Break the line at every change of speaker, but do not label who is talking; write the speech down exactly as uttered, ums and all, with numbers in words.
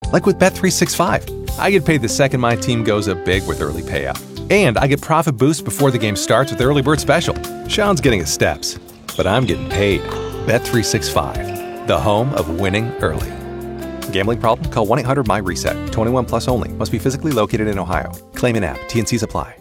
Like with Bet three sixty-five. I get paid the second my team goes up big with early payout. And I get profit boost before the game starts with Early Bird Special. Sean's getting his steps, but I'm getting paid. Bet three sixty-five, the home of winning early. Gambling problem? Call one eight hundred M Y RESET. twenty-one plus only. Must be physically located in Ohio. Claim in app. T N Cs apply.